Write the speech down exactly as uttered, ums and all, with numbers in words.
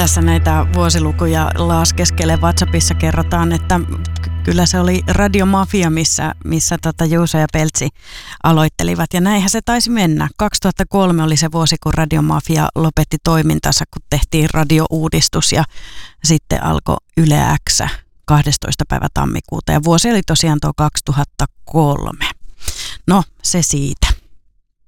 tässä näitä vuosilukuja laskeskele WhatsAppissa kerrotaan, että kyllä se oli Radio Mafia, missä, missä tota Juuso ja Peltsi aloittelivat. Ja näinhän se taisi mennä. kaksituhattakolme oli se vuosi, kun Radio Mafia lopetti toimintansa, kun tehtiin radiouudistus ja sitten alkoi Yle X kahdestoista päivä tammikuuta. Ja vuosi oli tosiaan tuo kaksituhattakolme. No, se siitä.